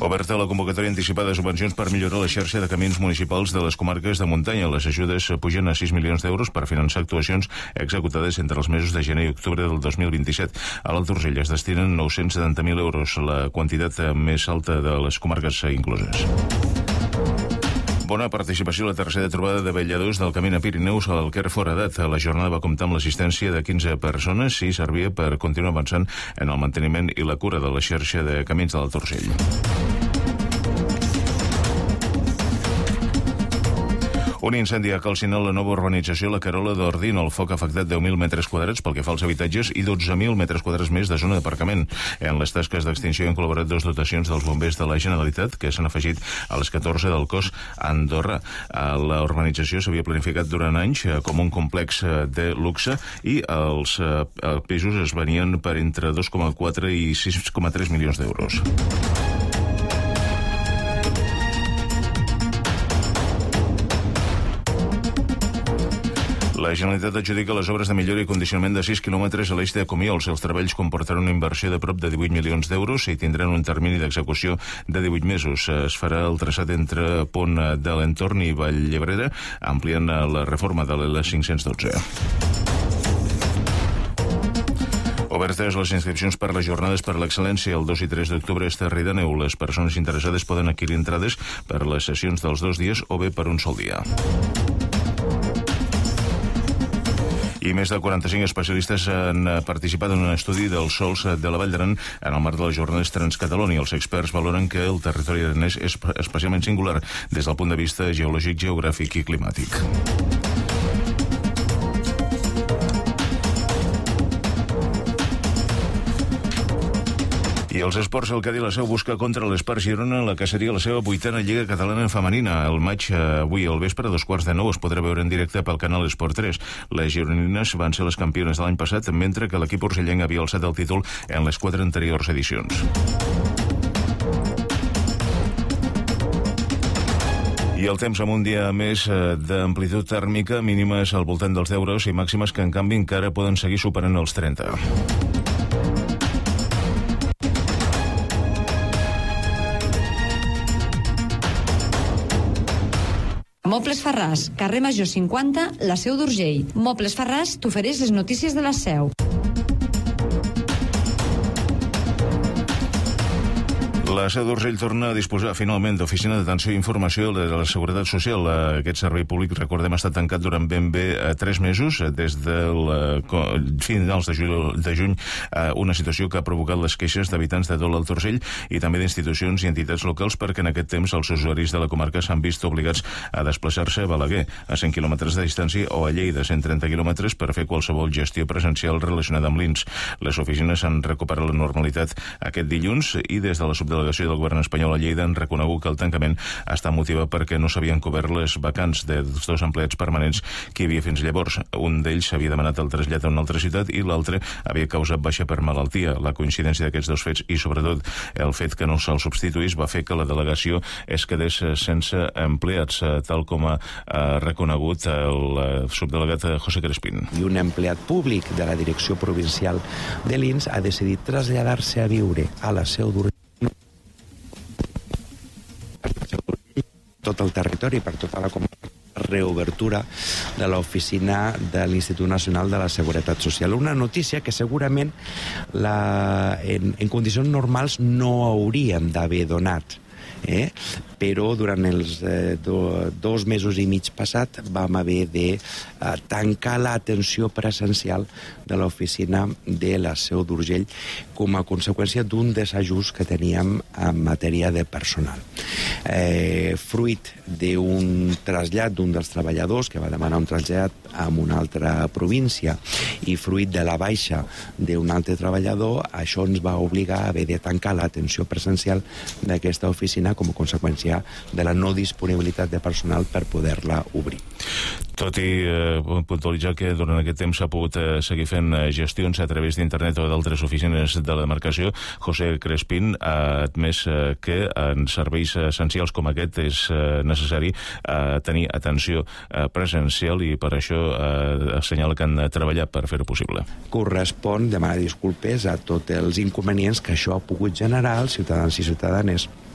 Oberta la convocatòria anticipada de subvencions per millorar la xarxa de camins municipals de les comarques de muntanya. Les ajudes pugen a 6 milions d'euros per finançar actuacions executades entre els mesos de gener i octubre del 2027. A l'Alt Urgell es destinen 970.000 euros, la quantitat més alta de les comarques incloses. Bona participació a la tercera trobada de vetlladors del Camí a Pirineus al Quer Foradat. La jornada va comptar amb l'assistència de 15 persones i servia per continuar avançant en el manteniment i la cura de la xarxa de camins de l'Alt Urgell. Un incendi ha calcinat la nova urbanització La Carola d'Ordino. El foc ha afectat 10.000 metres quadrats pel que fa als habitatges i 12.000 metres quadrats més de zona d'aparcament. En les tasques d'extinció han col·laborat 2 dotacions dels bombers de la Generalitat, que s'han afegit a les 14 del cos Andorra. La urbanització s'havia planificat durant anys com un complex de luxe i els pisos es venien per entre 2,4 i 6,3 milions d'euros. La Generalitat adjudica les obres de millora i condicionament de 6 quilòmetres a l'eix de Comiols. Els treballs comportaran una inversió de prop de 18 milions d'euros i tindran un termini d'execució de 18 mesos. Es farà el traçat entre Pont de l'Entorn i Vall-llebrera, ampliant la reforma de l'L512. Obertes les inscripcions per les jornades per l'excel·lència. El 2 i 3 d'octubre és Terridaneu. Les persones interessades poden adquirir entrades per les sessions dels 2 dies o bé per un sol dia. I més de 45 especialistes han participat en un estudi dels sòls de la Vall d'Aran en el marc de les jornades Transcatalònia. Els experts valoren que el territori aranès és especialment singular des del punt de vista geològic, geogràfic i climàtic. I els esports, el Cadí la Seu busca contra l'Espart Girona, la que seria la seva 8a Lliga Catalana Femenina. El maig avui al vespre a 8:15 es podrà veure en directe pel canal Esport 3. Les gironines van ser les campiones de l'any passat, mentre que l'equip urgellenc havia alçat el títol en les 4 anteriors edicions. I el temps amb un dia més d'amplitud tèrmica, mínimes al voltant dels 10 graus i màximes que en canvi encara poden seguir superant els 30. Mobles Farràs, carrer Major 50, la Seu d'Urgell. Mobles Farràs t'ofereix les notícies de la Seu. La Seu d'Urgell torna a disposar finalment d'oficina d'atenció i informació de la Seguretat Social. Aquest servei públic, recordem, ha estat tancat durant ben bé 3 mesos, des de finals de juny, una situació que ha provocat les queixes d'habitants de tot l'Alt Urgell i també d'institucions i entitats locals, perquè en aquest temps els usuaris de la comarca s'han vist obligats a desplaçar-se a Balaguer, a 100 quilòmetres de distància, o a Lleida, 130 quilòmetres, per fer qualsevol gestió presencial relacionada amb l'INS. Les oficines han recuperat la normalitat aquest dilluns i des de la subdelegació del govern espanyol a Lleida han reconegut que el tancament està motivat perquè no s'havien cobert les vacants dels 2 empleats permanents que hi havia fins llavors. Un d'ells havia demanat el trasllat a una altra ciutat i l'altre havia causat baixa per malaltia. La coincidència d'aquests 2 fets i sobretot el fet que no se'l substituís va fer que la delegació es quedés sense empleats, tal com ha reconegut el subdelegat José Crespín. I un empleat públic de la direcció provincial de l'INS ha decidit traslladar-se a viure a la Seu d'Urgell, tot el territori, per tota la reobertura de l'oficina de l'Institut Nacional de la Seguretat Social. Una notícia que segurament en condicions normals no hauríem d'haver donat. Però durant els 2 mesos i mig passat vam haver de tancar l'atenció presencial de l'oficina de la Seu d'Urgell com a conseqüència d'un desajust que teníem en matèria de personal. Fruit d'un trasllat d'un dels treballadors que va demanar un trasllat a una altra província i fruit de la baixa d'un altre treballador, això ens va obligar a haver de tancar l'atenció presencial d'aquesta oficina com a conseqüència de la no disponibilitat de personal per poder-la obrir. Tot i puntualitzar que durant aquest temps s'ha pogut seguir fent gestions a través d'internet o d'altres oficines de la demarcació, José Crespín ha admès que en serveis essencials com aquest és necessari tenir atenció presencial i per això assenyala que han treballat per fer-ho possible. Correspon demanar disculpes a tots els inconvenients que això ha pogut generar als ciutadans i ciutadanes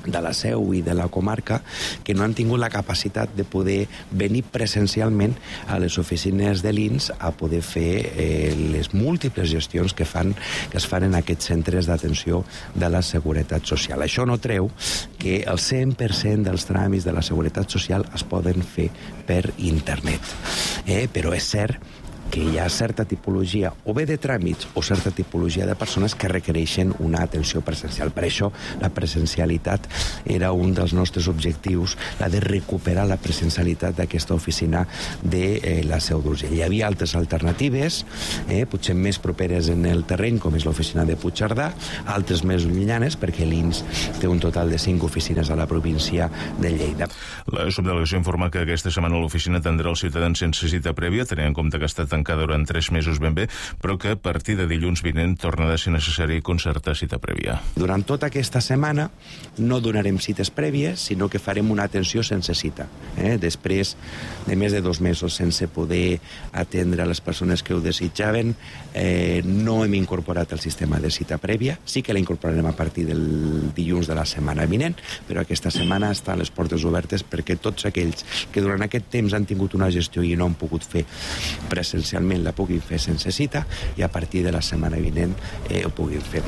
de la Seu i de la comarca que no han tingut la capacitat de poder venir presencialment a les oficines de l'INS a poder fer les múltiples gestions que es fan en aquests centres d'atenció de la Seguretat Social. Això no treu que el 100% dels tràmits de la Seguretat Social es poden fer per internet. Però és cert que hi ha certa tipologia, o bé de tràmits o certa tipologia de persones que requereixen una atenció presencial. Per això la presencialitat era un dels nostres objectius, la de recuperar la presencialitat d'aquesta oficina de la Seu d'Urgell. Hi havia altres alternatives, potser més properes en el terreny, com és l'oficina de Puigcerdà, altres més llunyanes, perquè l'INS té un total de 5 oficines a la província de Lleida. La subdelegació informa que aquesta setmana l'oficina atendrà els ciutadans sense cita prèvia, tenint en compte que ha estat tancada durant 3 mesos ben bé, però que a partir de dilluns vinent tornarà a ser necessari concertar cita prèvia. Durant tota aquesta setmana no donarem cites prèvies, sinó que farem una atenció sense cita. Després de més de 2 mesos sense poder atendre a les persones que ho desitjaven, no hem incorporat el sistema de cita prèvia. Sí que la incorporarem a partir del dilluns de la setmana vinent, però aquesta setmana estan les portes obertes perquè tots aquells que durant aquest temps han tingut una gestió i no han pogut fer presencialment la puguin fer sense cita i a partir de la setmana vinent ho puguin fer.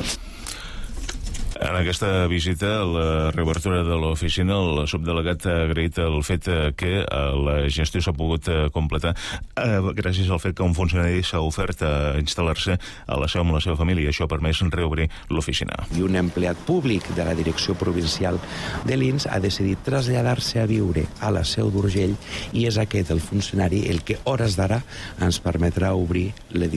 En aquesta visita a la reobertura de l'oficina, el subdelegat ha agraït el fet que la gestió s'ha pogut completar gràcies al fet que un funcionari s'ha ofert a instal·lar-se a la Seu amb la seva família i això ha permès reobrir l'oficina. I un empleat públic de la direcció provincial de l'INS ha decidit traslladar-se a viure a la Seu d'Urgell i és aquest el funcionari el que hores d'ara ens permetrà obrir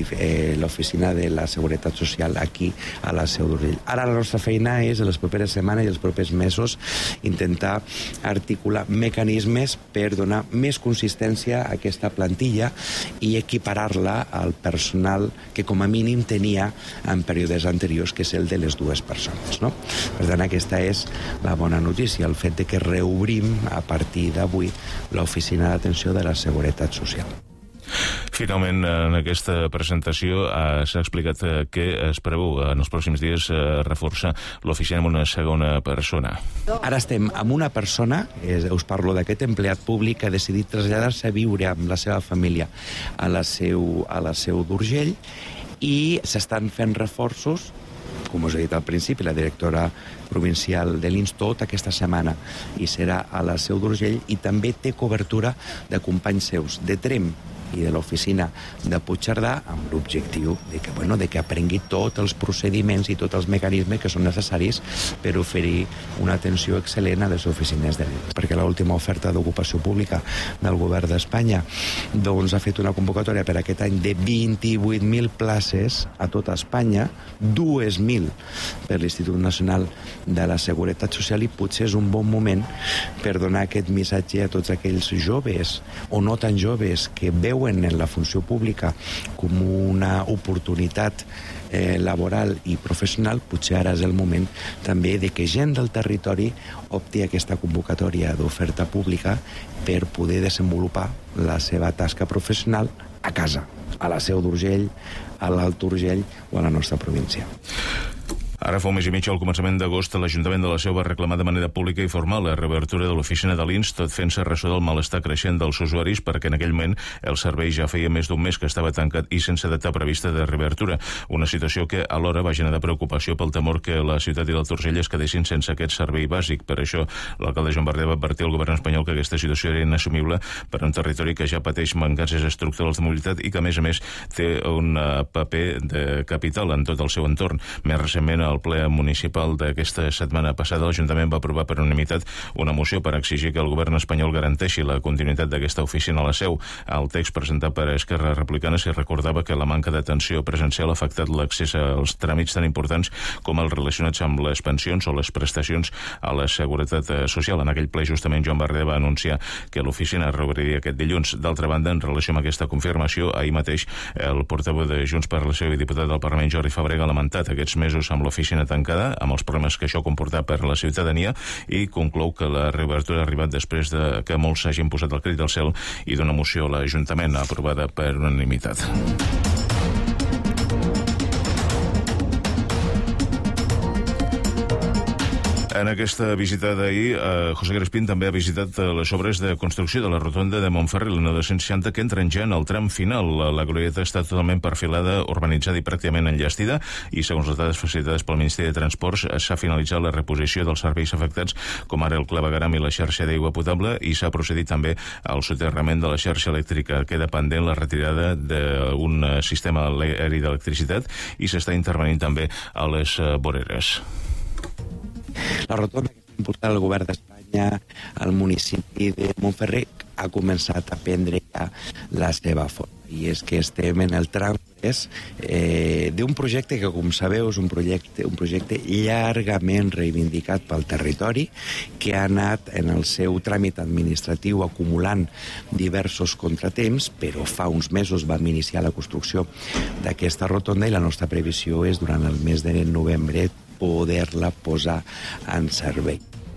l'oficina de la Seguretat Social aquí a la Seu d'Urgell. Ara la nostra feina és, en les properes setmanes i els propers mesos, intentar articular mecanismes per donar més consistència a aquesta plantilla i equiparar-la al personal que com a mínim tenia en períodes anteriors, que és el de les 2 persones. No? Per tant, aquesta és la bona notícia, el fet de que reobrim a partir d'avui l'oficina d'atenció de la Seguretat Social. Finalment, en aquesta presentació s'ha explicat que es preveu en els pròxims dies reforçar l'oficina amb una segona persona. Ara estem amb una persona, us parlo d'aquest empleat públic que ha decidit traslladar-se a viure amb la seva família a la Seu d'Urgell i s'estan fent reforços, com us he dit al principi, la directora provincial de l'INS tota aquesta setmana i serà a la Seu d'Urgell i també té cobertura de companys seus de Tremp i de l'oficina de Puigcerdà amb l'objectiu de que aprengui tots els procediments i tots els mecanismes que són necessaris per oferir una atenció excel·lent a les oficines de l'INS. Perquè l'última oferta d'ocupació pública del govern d'Espanya ha fet una convocatòria per aquest any de 28.000 places a tota Espanya, 2.000 per l'Institut Nacional de la Seguretat Social i potser és un bon moment per donar aquest missatge a tots aquells joves o no tan joves que veuen en la funció pública com una oportunitat laboral i professional. Potser ara és el moment també de que gent del territori opti aquesta convocatòria d'oferta pública per poder desenvolupar la seva tasca professional a casa, a la Seu d'Urgell, a l'Alt Urgell o a la nostra província. Ara fa un mes i mig, al començament d'agost, l'Ajuntament de la Seu va reclamar de manera pública i formal la reobertura de l'oficina de l'INS, tot fent-se ressò del malestar creixent dels usuaris perquè en aquell moment el servei ja feia més d'un mes que estava tancat i sense data prevista de reobertura. Una situació que alhora va generar preocupació pel temor que la ciutat i l'Alt Urgell es quedessin sense aquest servei bàsic. Per això, l'alcalde Joan Bardet va advertir al govern espanyol que aquesta situació era inassumible per un territori que ja pateix mancances estructurals de mobilitat i que, a més, té un paper de capital en tot el seu entorn. Més recentment, al ple municipal d'aquesta setmana passada, l'Ajuntament va aprovar per unanimitat una moció per exigir que el govern espanyol garanteixi la continuïtat d'aquesta oficina a la Seu. Al text presentat per Esquerra Republicana s'hi recordava que la manca d'atenció presencial ha afectat l'accés als tràmits tan importants com els relacionats amb les pensions o les prestacions a la Seguretat Social. En aquell ple, justament, Joan Bardet va anunciar que l'oficina reobriria aquest dilluns. D'altra banda, en relació amb aquesta confirmació, ahir mateix el portaveu de Junts per la Seu i diputat del Parlament, Jordi Fàbrega, ha lamentat aquests mesos amb l'oficina tancada, amb els problemes que això comporta per la ciutadania, i conclou que la reobertura ha arribat després de que molts s'hagin posat el crit al cel i d'una moció a l'Ajuntament aprovada per unanimitat. En aquesta visita d'ahir, José Crespín també ha visitat les obres de construcció de la rotonda de Montferrer, la 960, que entren ja en el tram final. La glorieta està totalment perfilada, urbanitzada i pràcticament enllestida, i segons les dades facilitades pel Ministeri de Transports, s'ha finalitzat la reposició dels serveis afectats, com ara el clavegueram i la xarxa d'aigua potable, i s'ha procedit també al soterrament de la xarxa elèctrica. Queda pendent la retirada d'un sistema aeri d'electricitat i s'està intervenint també a les voreres. La rotonda que està impulsant el govern d'Espanya al municipi de Montferrer ha començat a prendre ja la seva forma. I és que estem en el tram d'un projecte que, com sabeu, és un projecte llargament reivindicat pel territori, que ha anat en el seu tràmit administratiu acumulant diversos contratemps, però fa uns mesos vam iniciar la construcció d'aquesta rotonda i la nostra previsió és, durant el mes de novembre, poder-la posar en servei.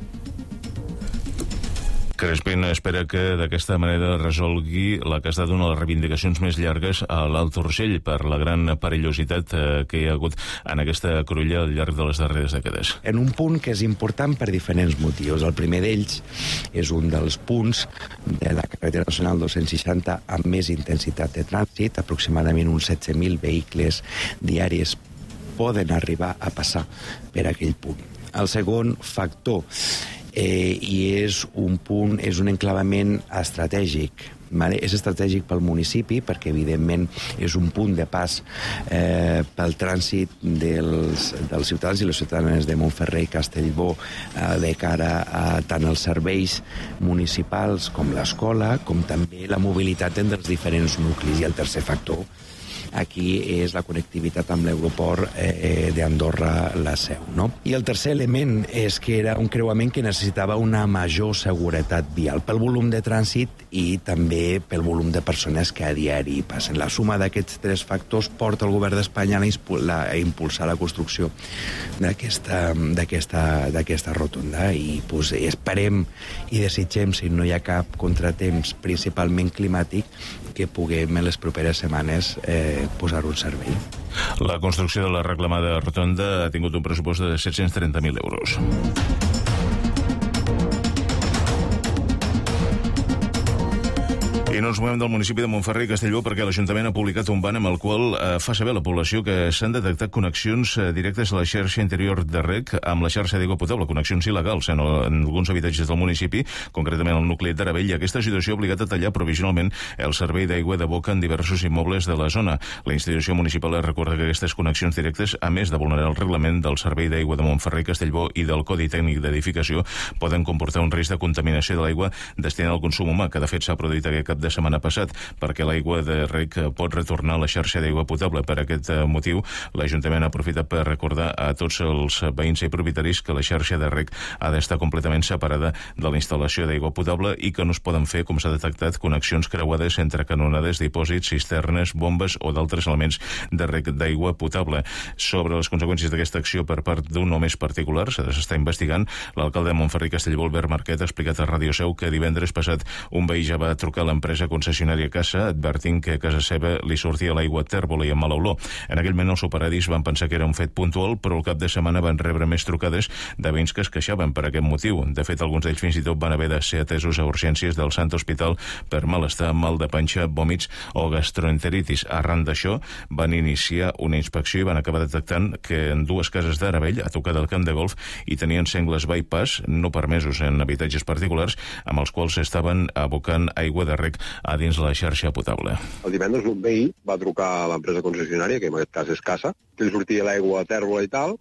Crespín espera que d'aquesta manera resolgui la que ha estat una de les reivindicacions més llargues a l'Alt Urgell per la gran perillositat que hi ha hagut en aquesta cruïlla al llarg de les darreres dècades. En un punt que és important per diferents motius. El primer d'ells és un dels punts de la carretera nacional 260 amb més intensitat de trànsit, aproximadament uns 17.000 vehicles diaris poden arribar a passar per aquell punt. El segon factor i és un enclavament estratègic. És estratègic pel municipi perquè, evidentment, és un punt de pas pel trànsit dels ciutadans i les ciutadanes de Montferrer i Castellbò de cara a tant els serveis municipals com l'escola, com també la mobilitat entre els diferents nuclis. I el tercer factor aquí és la connectivitat amb l'aeroport d'Andorra-La Seu, no? I el tercer element és que era un creuament que necessitava una major seguretat vial pel volum de trànsit i també pel volum de persones que a diari passen. La suma d'aquests tres factors porta el govern d'Espanya a impulsar la construcció d'aquesta rotonda i esperem i desitgem, si no hi ha cap contratemps principalment climàtic, que puguem en les properes setmanes posar-ho en servei. La construcció de la reclamada rotonda ha tingut un pressupost de 730.000 euros. I no ens movem del municipi de Montferrer i Castellbò perquè l'Ajuntament ha publicat un ban amb el qual fa saber a la població que s'han detectat connexions directes a la xarxa interior de reg amb la xarxa d'aigua potable, connexions il·legals en alguns habitatges del municipi, concretament al nucli d'Aravell, i aquesta situació ha obligat a tallar provisionalment el servei d'aigua de boca en diversos immobles de la zona. La institució municipal recorda que aquestes connexions directes, a més de vulnerar el reglament del servei d'aigua de Montferrer i Castellbò i del Codi Tècnic d'Edificació, poden comportar un risc de contaminació de l'aigua destinada al consum humà, que de fet s'ha produït aquest cap de setmana passat, perquè l'aigua de reg pot retornar a la xarxa d'aigua potable. Per aquest motiu, l'Ajuntament ha aprofitat per recordar a tots els veïns i propietaris que la xarxa de reg ha d'estar completament separada de la instal·lació d'aigua potable i que no es poden fer, com s'ha detectat, connexions creuades entre canonades, dipòsits, cisternes, bombes o d'altres elements de reg d'aigua potable. Sobre les conseqüències d'aquesta acció per part d'un o més particular, s'està investigant. L'alcalde de Montferrer i Castellbò, Albert Marquet, ha explicat a Ràdio Seu que divendres passat un veí ja va trucar a l'empresa concessionària Casa, advertint que a casa seva li sortia l'aigua tèrbola i amb mala olor. En aquell moment els operaris van pensar que era un fet puntual, però al cap de setmana van rebre més trucades de veïns que es queixaven per aquest motiu. De fet, alguns d'ells fins i tot van haver de ser atesos a urgències del Sant Hospital per malestar, mal de panxa, vòmits o gastroenteritis. Arran d'això, van iniciar una inspecció i van acabar detectant que en dues cases d'Aravell, a tocar del camp de golf, hi tenien sengles bypass, no permesos en habitatges particulars, amb els quals s'estaven abocant aigua de reg a dins la xarxa potable. El divendres un veí va trucar a l'empresa concessionària, que en aquest cas és Casa, que li sortia l'aigua tèrbola i tal.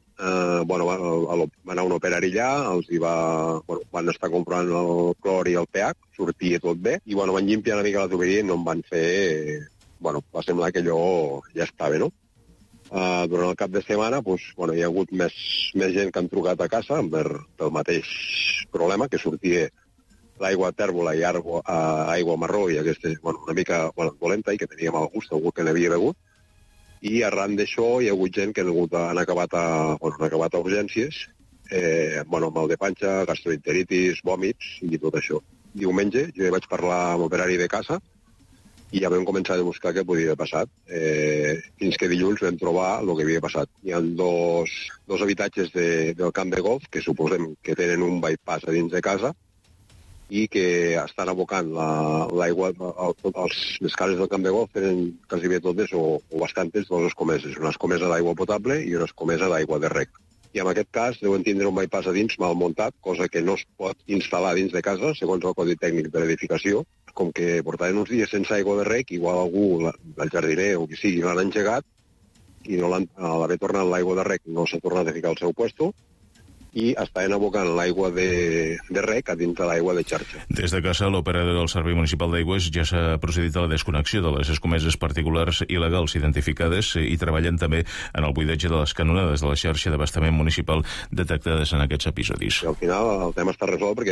Va anar un operari allà, van estar comprovant el clor i el pH, sortia tot bé, i van llimpiar una mica la tuberia i no en van fer... va semblar que allò ja està bé, no? Durant el cap de setmana hi ha hagut més gent que han trucat a Casa pel mateix problema, que sortia l'aigua tèrbola i aigua marró i aquesta, una mica dolenta i que tenia mal gust, algú que n'havia begut. I arran d'això hi ha hagut gent que han acabat a urgències, mal de panxa, gastroenteritis, vòmits i tot això. Diumenge jo vaig parlar amb l'operari de Casa i ja vam començar a buscar què podia haver passat. Fins que dilluns vam trobar el que havia passat. Hi ha dos habitatges del camp de golf que suposem que tenen un bypass a dins de casa i que estan abocant l'aigua. Les cases del camp de golf tenen quasi bé totes o bastantes dues escomeses. Una escomesa d'aigua potable i una escomesa d'aigua de rec. I en aquest cas deuen tindre un bypass a dins mal muntat, cosa que no es pot instal·lar dins de casa, segons el Codi Tècnic de l'Edificació. Com que portaven uns dies sense aigua de rec, igual algú, el jardiner o qui sigui, l'han engegat i no a l'haver tornat l'aigua de rec no s'ha tornat a ficar al seu puesto i estaven abocant l'aigua de rec a dins de l'aigua de xarxa. Des de casa, l'operador del Servei Municipal d'Aigües ja s'ha procedit a la desconnexió de les escomeses particulars il·legals identificades i treballen també en el buidatge de les canonades de la xarxa d'abastament municipal detectades en aquests episodis. I al final el tema està resolt perquè